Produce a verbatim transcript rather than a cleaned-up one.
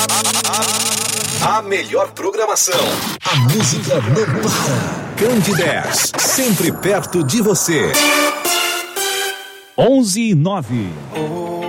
A melhor programação. A música não para. Candidez, sempre perto de você. onze e nove.